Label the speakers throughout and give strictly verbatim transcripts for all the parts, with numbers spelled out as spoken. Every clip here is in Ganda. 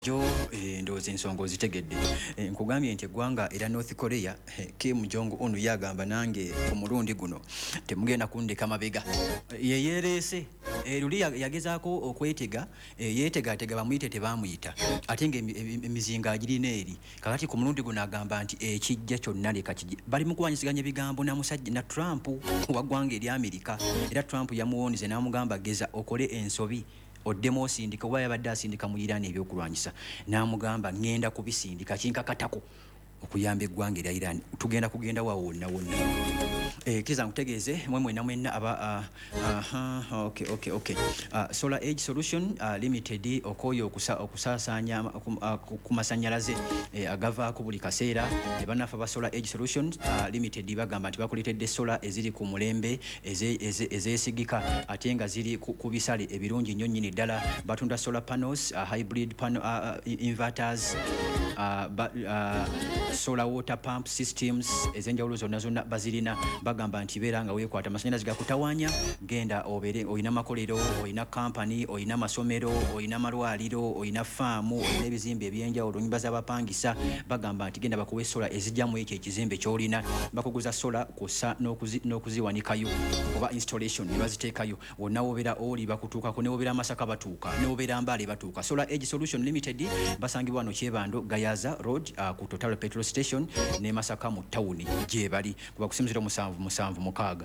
Speaker 1: Jo ndoze ensonga ozitegedde nkugambye nti eggwanga era North Korea Kim Jong Un yagamba nange ku mulundi guno temugenda kundeka mabega ye yereese eruli yagezaako okwetega yeetegatega bamuyite tebamuyita ate nga emizinga agirina eri kakati ku mulundi guno agamba nti ekijja kyonna leka kijja bali mu kuwanyisiganya ebigambo na musajja na Trump wa ggwanga eri Amerika era Trump yamuwonize n'amugamba geza okole ensobi oddemu osindika oba yabadde asindika mu Iran ebyokulwanyisa n'amugamba ngenda kubisindika kinkakatako okuyamba eggwanga erya Iran tugenda kugenda wa wonna wonna eh kiza nkutegeeze mwe mwenna mwenna aba aha uh, uh, okay okay okay uh, Solar Edge Solution uh, Limited okoyo okusa okusasanya uh, kumasanyalaze eh, agava ku buli kaseera eh, banafa ba Solar Edge Solution uh, Limited bagamba nti bakuletedde solar eziri ku mulembe ezesigika eze, ate nga ziri ku, ku bisale ebirungi nnyo nnyini ddala batunda solar panels uh, hybrid panel uh, uh, inverters uh, ba, uh, solar water pump systems ezenjawulo zonna zonna bazirina bagamba nti beera nga weekwata amasanyalaze gakutawanya genda obere oyina makolero oyina company oyina masomero oyina malwaliro oyina faamu oyina ebizimbe ebyenjawulo nyumba z'abapangisa bagamba nti genda bakuwe solar ezijjamu ekyo ekizimbe ky'olina bakuguza solar kusa n'okuziwanikayo oba installation ne baziteekayo wonna wobeera oli bakutuukako ne wobeera Masaka batuuka ne wobeera Mbale batuuka. Solar Edge Solution Limited basangibwa wano Kyebando Gayaza Road uh, ku Total Petrol Station ne Masaka mu tawuni gye bali kuba kusimuzira musanvu musanvu mukaaga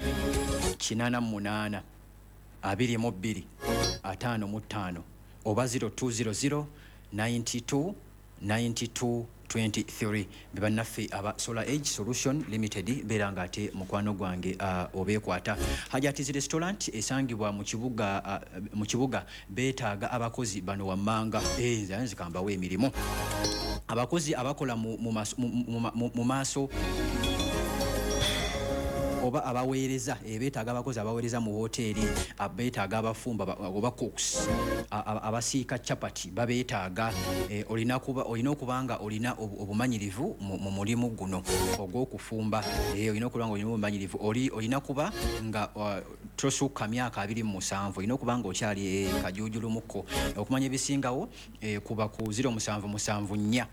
Speaker 1: kinana munana abiri mu bbiri ataano mu ttaano oba zero two zero zero nine two nine two two three bibannaffe aba Solar Edge Solution Limited beranga ate mukwano gwange uh, obeekwata Hajati's Restaurant esangibwa mu kibuga uh, mu kibuga beetaaga abakozi bano wammanga eh zanzikamba we emirimu abakozi abakola mu mu maaso oba abaweereza ebeetaaga abakozi abaweereza mu hoteli abeetaaga abafumba oba cooks abasiika chapati babeetaaga e, olina kuba olina okubanga olina obumanyirivu mu mulimu guno ogw'okufumba e, olina okubanga olina obumanyirivu oli olina kuba nga uh, tosuka myaka abiri mu musanvu olina okubanga okyali e, kajuujulumuko okumanya ebisingawo e, kuba ku zero musanvu musanvu nnya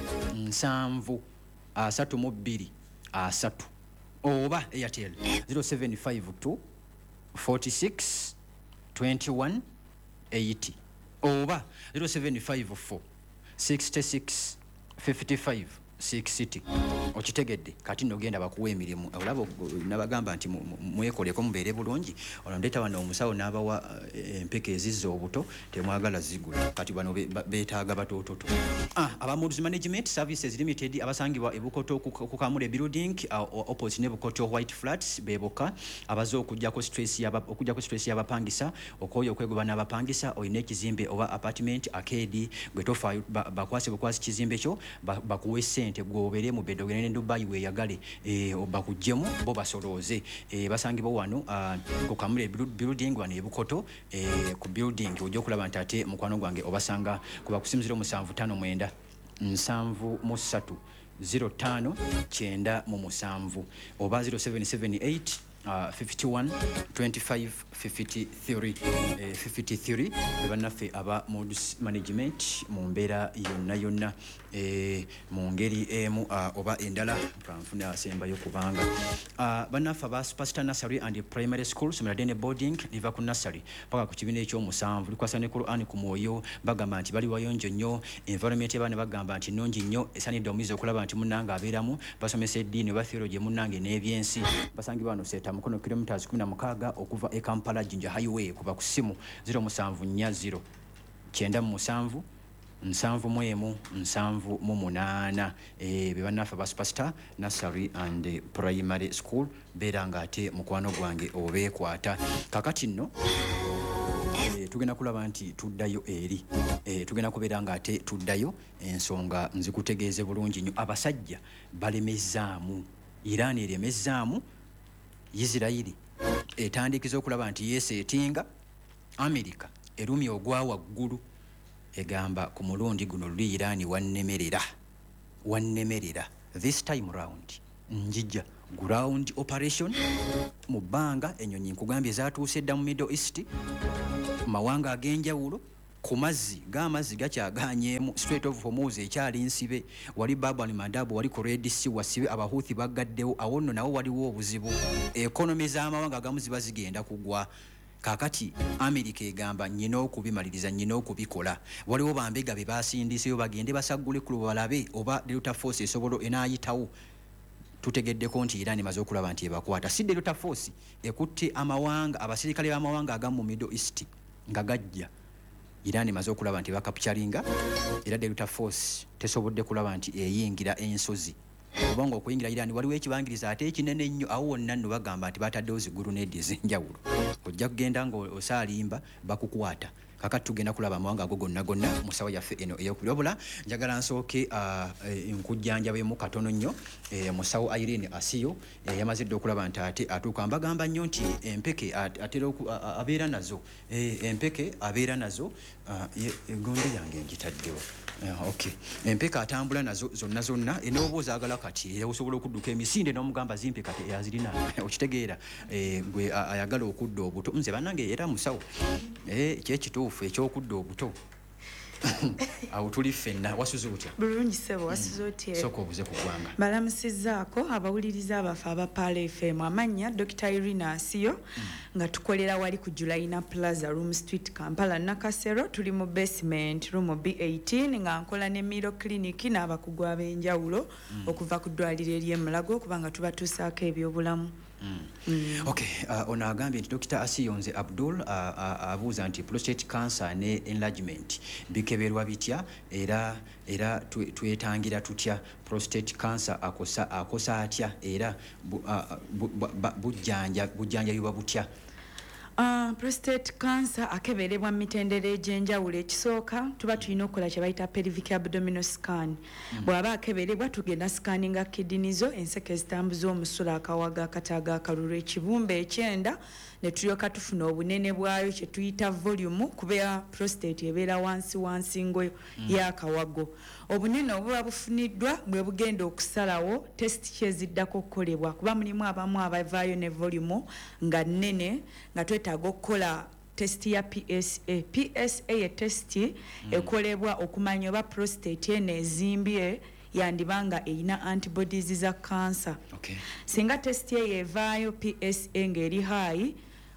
Speaker 1: nsanvu asatu mu bbiri asatu oba Airtel zero seven five two four six two one eighty oba zero seven five four six six five five sixty okitegedde kati nogenda bakuwa emirimu olaba nabagamba nti mwekoleko mubeere bulungi olondeta wano omusawo n'abawa empeke ezizza obuto temwagala zigula kati bano beetaaga batoototo ah aba Moods Management Services Limited abasangibwa ebukoto ku Kamule Building uh, opposite ne bukoto White Flats beboka abazo okujjako stress yaba okujjako stress yabapangisa okoyo okwegoba n'abapangisa oyina ekizimbe oba apartment arcade gwetofa bakwase bukwase kizimbe kyo bakuwe sente gwobere mu bedo gene Dubai we yagale eh bakujjemu bo basoloze eh basangibwa wano uh, ku Kamule Building wano ebukoto eh ku building ojjo kulaba ntate mukwano gwange obasanga kuba kusimuzira musanvu tano mwenda nsanvu mu ssatu zero tano kyenda mu musanvu oba zero seven seven eight Uh, fifty-one twenty-five fifty-three eh, fifty-three bannaffe aba Moods Management mu mbeera yonna yonna eh, mu ngeri emu uh, oba endala kanfuna asembayo kubanga uh, bannaffe aba Superstar Nursery and Primary School Someradene Boarding liva ku nursery paka ku kibiina ekyomusanvu likwasa ne Quran ku mwoyo bagamba nti bali wayonjo nnyo environment y'abaana bagamba nti nnungi nnyo esanidde omuyizi okulaba nti munnanga abeeramu basomesa eddiini oba theology munnange n'ebyensi basangibwa wano seta mukono kilometers kumi na mukaaga okuva e Kampala Jinja Highway kuba ku simu zero musanvu nnya zero kyenda mu musanvu nsanvu mu emu nsanvu mu munaana eh bebanafa ba Superstar Nursery and Primary School beranga ate mukwano gwange obeekwata kakati nno eh tugenda kulaba nti tuddayo eri eh tugenda kuberanga ate tuddayo ensonga nzikutegeeze bulungi nnyo abasajja balemezaamu Iran eremezaamu Israeli etandikiza okulaba nti yese etinga America erumi ogwa waggulu egamba ku mulundi guno luli Iran wannemerera wannemerera this time round njija ground operation mu bbanga enyonyi nkugambye zaatuuse dda mu Middle East mawanga ag'enjawulo ku mazzi g'amazzi gakyaganyemu Strait of Hormuz ekyali nsibe wali Bab al-Mandab wali ku Red Sea wasibe abahuthi bagaddewo awo nno nawo waliwo obuzibu economy z'amawanga agamu ziba zigenda kugwa kakati America egamba nyina okubimaliriza nyina okubikola waliwo bambega be basindiseyo bagende basagule ku balabe oba Delta Force esobolo enayitawo tutegeddeko nti Iran emaze okulaba nti ebakwata si Delta Force ekutte amawanga abasirikale b'amawanga agamu mu Middle East nga gajja Iran emaze okulaba nti bakapcharinga era Delta Force tesobodde kulaba nti eyingira ensozi obanga okuyingira Iran waliwo ekibangiriza ate ekinene nnyo awo wonna nno bagamba nti bataddewo zigurunedi ez'enjawulo ojja kugenda ng'osaalimba bakukwata kakati tugenda kulaba amawanga ago gonna gonna musawo yaffe eno ey'okulobula njagala nsooke nkujjanjabemu katono nnyo musawo Irene Asiyo yamazidde okulaba nti ate atuuka mbagamba nnyo nti empeke atera abeera nazo empeke abeera nazo egonde yange ngitaddewo okay empeka atambula nazo zonna zonna enobo zaagala kati era osobola okudduka emisinde n'omugamba zimpe kati yazirina okitegeera gwe ayagala okudda obuto nze banange era musawo eh kyekituufu ekyokudda obuto awo tuli ffenna wasuze otya
Speaker 2: bulungi sebo wasuze otya
Speaker 1: soko obuze ku ggwanga
Speaker 2: balamusizaako abawuliriza abafe aba Pala F M amanya Doctor Irene Asiyo mm. nga tukolera wali ku Julaina Plaza Room Street Kampala Nakasero tuli mu basement room B eighteen nga nkola ne Miro Clinic n'abakugu ab'enjawulo mm. okuva ku ddwaliro ery'emulago kubanga tuba tusaako ebyobulamu.
Speaker 1: Mm. Mm. Okay, uh, ono agambye nti Doctor Asiyonze Abdul abuuza uh, uh, nti prostate cancer ne enlargement bikeberwa bitya era era tuetangira tutya prostate cancer akosa akosa atya era bujjanja bujjanja yuba butya.
Speaker 2: Uh, prostate cancer akeberebwa mitendere egy'enjawulo ekisooka tuba tulina okukola kye bayita pelvic abdominal scan mm. bw'aba akeberebwa tugenda scanninga kidney zo enseke ezitambuza omusula akawaga akataaga akalulu ekibumba ekyenda ne tulyoka tufuna obunene bwayo kye tuyita volume kubeera prostate ebeera wansi wansi ngo mm. y'akawago obunene obuba bufuniddwa bwe bugenda okusalawo test kyeziddako okukolebwa kuba mulimu abamu abavaayo ne volume nga nnene nga twetaaga okukola test ya P S A. P S A ye test mm. ekolebwa okumanya oba prostate eno ezimbye yandibanga eyina antibodies za cancer.
Speaker 1: Okay.
Speaker 2: Singa test ye evaayo P S A ng'eri high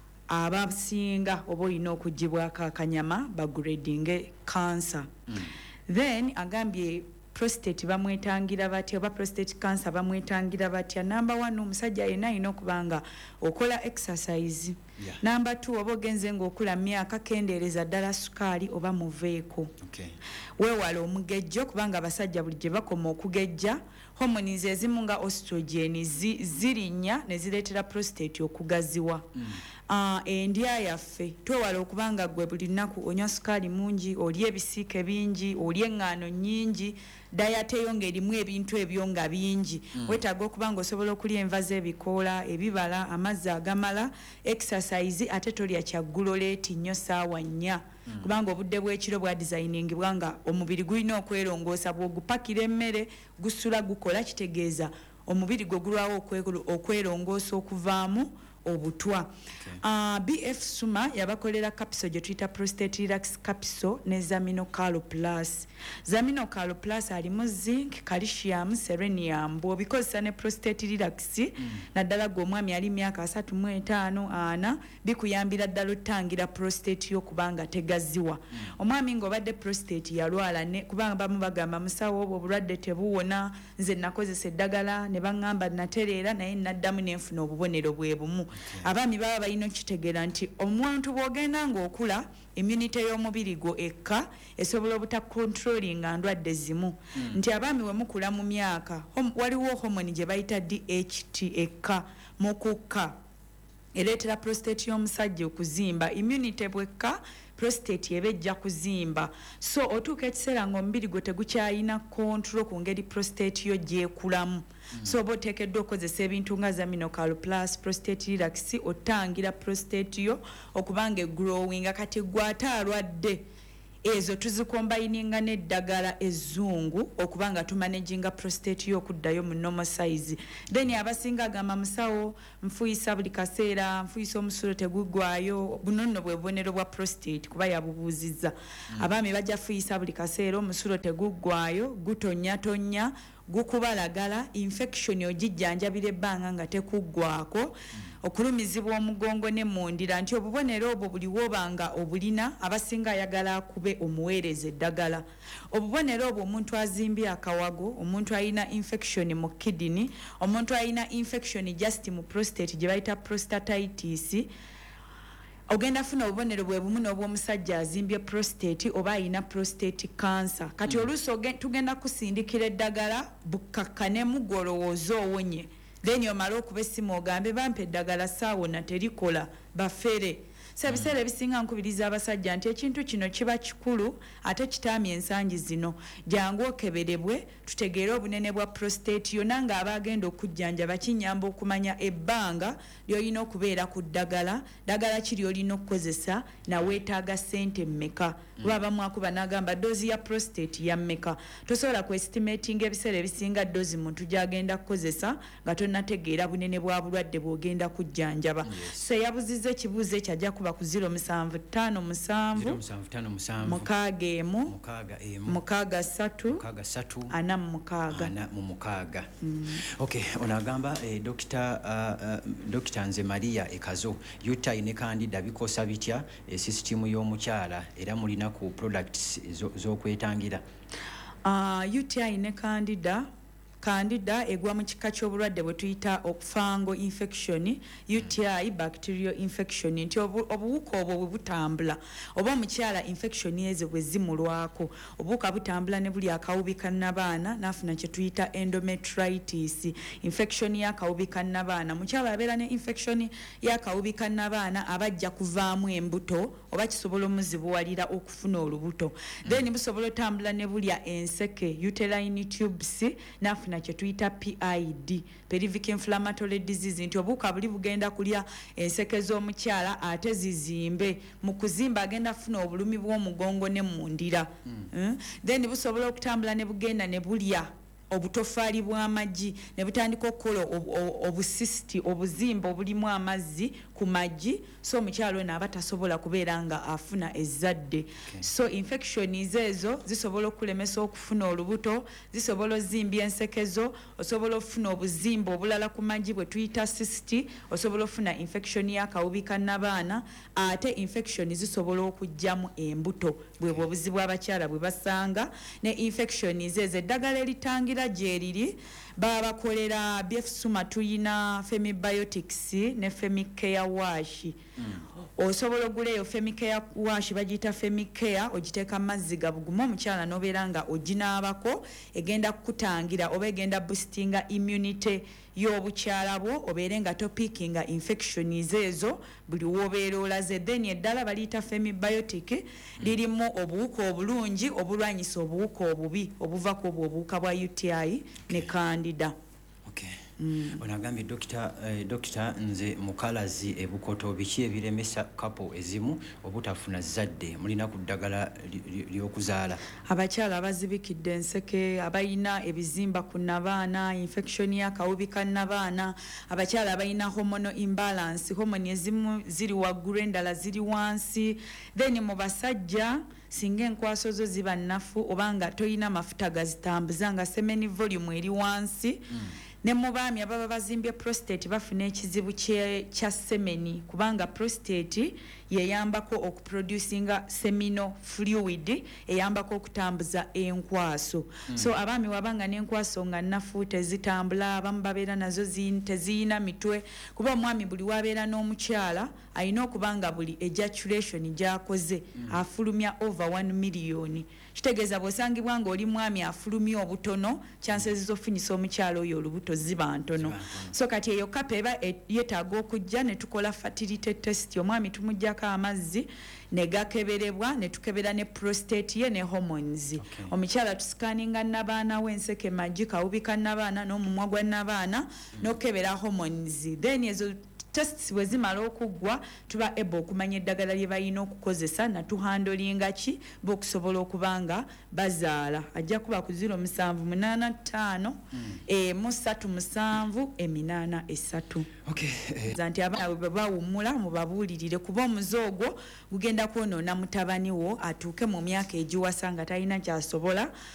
Speaker 2: abasinga oba olina okugibwako akanyama bagrading cancer. Mm. Then agambye prostate bamwetangira batya oba prostate cancer bamwetangira batya. Number one omusajja yena alina okubanga okola exercise. Yeah. Number two oba ogenze ng'okula myaka kendeereza ddala sukaali oba muveeko.
Speaker 1: Okay.
Speaker 2: Weewala omugejjo kubanga abasajja buli gye bakoma okugejja hormones ezimu nga estrogen zi, zirinnya ne zireetera prostate okugaziwa. Mm. Uh, endya yaffe twewala okubanga gwe buli nnaku onywa sukaali mungi olya ebisiike bingi olya eŋŋaano nnyingi diet eyo ng'erimu ebintu ebyo nga bingi mm. wetaaga okubanga osobola okulya enva z'ebikoola ebibala amazzi agamala exercise ate tolya kyagguloleti nnyo saawa nnya mm. kubanga obudde bw'ekiro bwa designingibwa nga omubiri gulina okwerongoosa bw'ogupakira emmere gusula gukola kitegeeza omubiri gwe gulwawo okwerongoosa okuvaamu obutwa. Okay. Uh, B F Suma yabakolera capsule gye tuyita prostate relax capsule ne Zamino Calo Plus. Zamino Calo Plus alimu zinc, calcium, selenium. Bw'obikozesa ne prostate relax mm. naddala gw'omwami ali myaka asatu mu etaano ana bikuyambira ddala otangira prostate yo kubanga tegaziwa. Mm. Omwami ng'obadde prostate yalwala ne kubanga bamu bagamba musawo obwo obulwadde tebuwona nze nakozesa eddagala ne baŋŋamba natereera naye naddamu nenfuna obubonero bwe bumu. Okay. Abaami baba balina okitegeera nti omuntu bw'ogenda ng'okula immunity y'omubiri gwo ekka esobola obuta controlling ndwadde zimu. Mm. Nti abaami we mukula mu myaka waliwo hormone gye bayita D H T ekka mu kukka ereetera prostate y'omusajja okuzimba immunity bwekka prostate ebejja kuzimba so otuuka ekiseera ng'omubiri gwe tegukyayina control ku ngeri prostate yo gyekulamu. Mm. So oba oteekeddwa okozesa ebintu nga Zamino Calo Plus, prostate relax otangira prostate yo okubanga growing kati gwe ate alwadde ezo tuzikombayininga n'eddagala ezzungu okuba nga tumanaginga prostate y'okuddayo mu normal size. Then abasinga agamba musawo nfuyisa buli kaseera nfuyisa omusulo teguggwayo, buno nno bwe bubonero bwa prostate kuba yabubuuzizza. Mm. Abaami bajja fuyisa buli kaseera omusulo teguggwayo, gutonyatonya, gukubalagala, infection ogijjanjabira ebbanga nga tekuggwako. Mm. Okulumizibwa omugongo ne mundira nti obubonero obwo buli wobanga obulina abasinga ayagala akube omuweereza eddagala. Obubonero obwo omuntu azimbye akawago, omuntu alina infection mu kidney, omuntu alina infection just mu prostate gye bayita prostatitis, ogenda funa obubonero bwe bumu n'obw'omusajja azimbye prostate oba alina prostate cancer. Kati oluusi mm. tugenda kusindikira eddagala bukkakkanemu gw'olowooza owonye. Then yomala okuba essimu ogambe bampa eddagala saawona terikola bafere. So ebiseera ebisinga nkubiriza abasajja nti ekintu kino kiba kikulu ate kitaamye ensangi zino. Jangu okeberebwe tutegeere obunene bwa prostate yonna ng'abaagenda okujjanjaba kinyamba okumanya ebbanga ly'olina okubeera ku ddagala, ddagala ki ly'olina okukozesa na weetaaga ssente mmeka. Kuba abamu akuba n'agamba doozi ya prostate ya mmeka. Tosobola kwestimatinga ebiseera ebisinga doozi muntu gy'agenda kukozesa nga tonnategeera bunene bwa bulwadde bw'ogenda kujjanjaba. So yabuzizza ekibuuzo ekyo ajja kuba ku zero musanvu ttaano musanvu mukaaga emu mukaaga ssatu ana mu mukaaga
Speaker 1: ana mu mukaaga. Okay, onagamba eh, Dr. uh, uh, Dr. Nze Maria Ekazo U T I ne Candida bikosa bitya eh, system y'omukyala era mulina ku products z'okwetangira.
Speaker 2: Uh, U T I ne Candida Candida egwa mu kika ky'obulwadde bwe tuyita okufango infection, U T I bacterial infection, nti obuwuka obwo bwe butambula oba omukyala infection ezo bwe zimulwako obuwuka butambula ne buli akawubi kannabaana n'afuna kye tuyita endometritis, infection y'akawubi kannabaana. Mukyala abeera ne infection y'akawubi kannabaana abajja kuvaamu embuto oba kisobola omuzibuwalira okufuna olubuto. Then busobola otambula ne bulya enseke uterine tubes n'afuna kye tuyita P I D, pelvic inflammatory disease, nti obuwuka buli bugenda kulya enseke z'omukyala ate zizimbe, mu kuzimba agenda funa obulumi bw'omugongo ne mundira. Mm. Mm? Then busobola okutambula ne bugenda ne bulya obutofaali bw'amagi ne butandika okukola obusisiti obuzimba obulimu amazzi ku magi, so omukyalo n'aba tasobola kubeera nga afuna ezzadde. Okay. So infections ezo zisobola okulemesa okufuna olubuto, zisobola ozimbya ensekezo, osobola ofuna obuzimba obulala ku magi bwe tuyita cyst, osobola ofuna infection y'akawubi kannabaana, ate infection zisobola okujjamu embuto bwe obuzibu abakyala bwe basanga. Ne infections ezo eddagala eritangira gyeriri babakolera B F Suma tuyina Femibiotics ne Femicare wash. Mm. Osobola oguleyo Femicare wash bagiyita Femicare ogiteeka mazzi gabuguma omukyala n'obeera nga oginaabako egenda kukutangira oba egenda boostinga immunity y'obukyala bwo obeere nga topikinga infections ezo buli w'obeera olaze. Then eddala baliyita Femibiotic mm. lirimu obuwuka obulungi obulwanyisa obuwuka obubi obuva ku obwo obuwuka bwa U T I ne Candida.
Speaker 1: Okay. Mm. Onagambye Dr. eh, Dr. Nze mukalazi ebukoto biki ebiremesa kapo ezimu obutafuna zadde mulina ku ddagala ly'okuzaala.
Speaker 2: Abakyala abazibikidde enseke, abayina ebizimba ku nabaana, infection y'akawubi kannabaana, abakyala abayina hormonal imbalance, hormone ezimu ziri waggulu endala ziri wansi. Then mu basajja singa enkwaso zo ziba nnafu obanga toyina mafuta gazitambuza nga semeni volume eri wansi. Mm. Ne mu baami ababa bazimbye prostate bafuna ekizibu kya semeni kubanga prostate yeyambako okuproducinga seminal fluid eyambako okutambuza enkwaso. Mm. So abaami wabanga n'enkwaso nga nnafu tezitambula, abamu babeera nazo teziyina mitwe kuba omwami buli wabeera n'omukyala alina okubanga buli ejaculation gy'akoze mm. afulumya over one million. Kitegeeza bw'osangibwa ng'oli mwami afulumya obutono chances z'ofunyisa omukyala oyo olubuto ziba ntono. So kati eyo kapa eba yeetaaga okujja ne tukola fertility test, omwami tumuggyako amazzi ne gakeberebwa ne tukebera ne prostate ye ne hormones. Okay. Omukyala tusikaninga nabaana w'enseke magi kawubi kannabaana n'omumwa gwa nabaana mm. n'okebera hormones. Then ezo tests bwe zimala okuggwa tuba able okumanya eddagala lye balina okukozesa natuhandolinga ki bokusobola okubanga bazaala ajja kuba ku zero musanvu munaana ttaano emu ssatu musanvu eminaana essatu
Speaker 1: okay eh.
Speaker 2: nti abaana bwe bawummula mubabuulirire kuba omuze ogwo gugenda kwonoona mutabani wo atuuke mu myaka egiwasa nga talina kyasobola